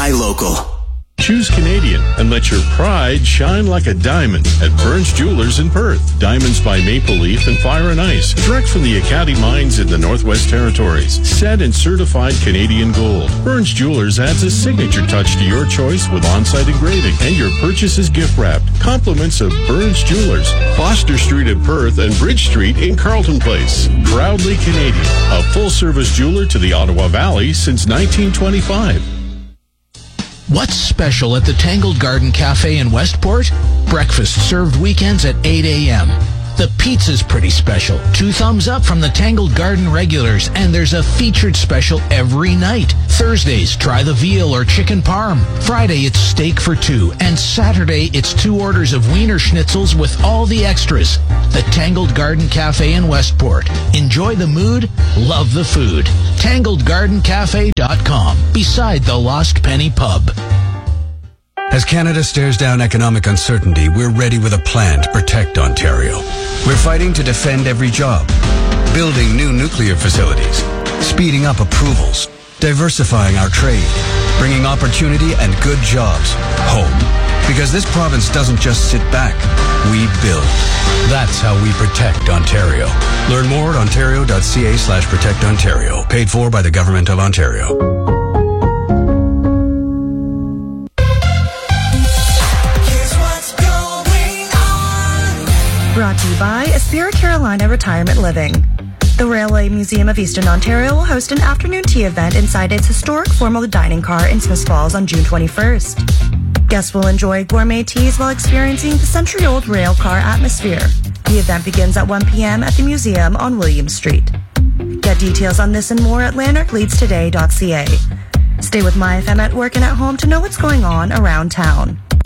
Buy local. Choose Canadian and let your pride shine like a diamond at Burns Jewelers in Perth. Diamonds by Maple Leaf and Fire and Ice. Direct from the Acadie mines in the Northwest Territories. Set in certified Canadian gold. Burns Jewelers adds a signature touch to your choice with on-site engraving. And your purchase is gift wrapped. Compliments of Burns Jewelers. Foster Street in Perth and Bridge Street in Carleton Place. Proudly Canadian. A full-service jeweler to the Ottawa Valley since 1925. What's special at the Tangled Garden Cafe in Westport? Breakfast served weekends at 8 a.m. The pizza's pretty special. 2 thumbs up from the Tangled Garden regulars, and there's a featured special every night. Thursdays, try the veal or chicken parm. Friday, it's steak for 2. And Saturday, it's 2 orders of Wiener Schnitzels with all the extras. The Tangled Garden Cafe in Westport. Enjoy the mood, love the food. TangledGardenCafe.com, beside the Lost Penny Pub. As Canada stares down economic uncertainty, we're ready with a plan to protect Ontario. We're fighting to defend every job, building new nuclear facilities, speeding up approvals, diversifying our trade, bringing opportunity and good jobs home. Because this province doesn't just sit back, we build. That's how we protect Ontario. Learn more at ontario.ca/protectontario. Paid for by the Government of Ontario. Brought to you by Aspira Carolina Retirement Living. The Railway Museum of Eastern Ontario will host an afternoon tea event inside its historic formal dining car in Smiths Falls on June 21st. Guests will enjoy gourmet teas while experiencing the century-old rail car atmosphere. The event begins at 1 p.m. at the museum on William Street. Get details on this and more at lanarkleadstoday.ca. Stay with MyFM at work and at home to know what's going on around town.